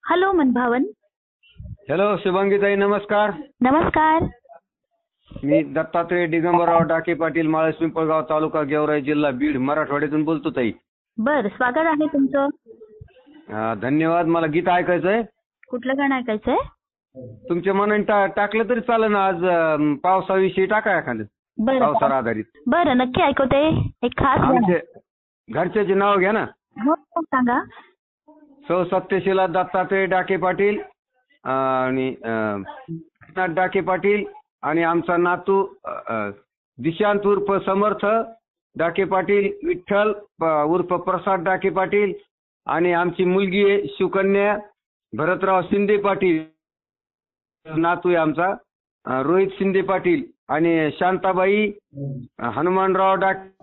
Hello मनभावन. Hello शुभांगीताई, नमस्कार. नमस्कार. मी दत्तात्रय दिगंबरराव डाके पाटील, माळस पिंपळगाव, तालुका गेवराई, जिल्हा बीड, मराठवाड्यातून बोलतो ताई. बर, स्वागत आहे तुमचं. धन्यवाद. मला गीत ऐकायचंय. कुठलं गाणं ऐकायचंय? तुमच्या मनाने टाकलं तरी चालेल ना. आज पावसाविषयी टाका एखादं, बरं पावसावर आधारित. बरं, नक्की ऐकवते. एक खास गाणं. आमचे घरच्याचे नाव घ्या ना. हो, सांगा. सौ सत्यशीला दत्तात्रय डाके पाटील आणि डाके पाटील आणि आमचा नातू दिशांत उर्फ समर्थ डाके पाटील, विठ्ठल उर्फ प्रसाद डाके पाटील आणि आमची मुलगी आहे शिवकन्या भरतराव शिंदे पाटील. नातू आहे आमचा रोहित शिंदे पाटील आणि शांताबाई हनुमानराव डाके